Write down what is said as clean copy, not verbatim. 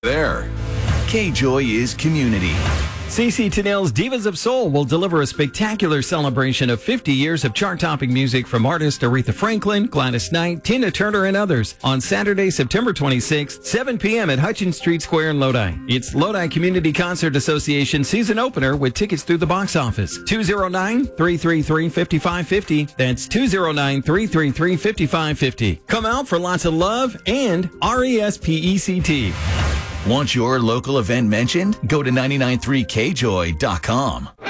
There. K-Joy is community. CeCe Tennell's Divas of Soul will deliver a spectacular celebration of 50 years of chart-topping music from artists Aretha Franklin, Gladys Knight, Tina Turner, and others on Saturday, September 26th, 7 p.m. at Hutchins Street Square in Lodi. It's Lodi Community Concert Association season opener with tickets through the box office. 209-333-5550. That's 209-333-5550. Come out for lots of love and RESPECT. Want your local event mentioned? Go to 993kjoy.com.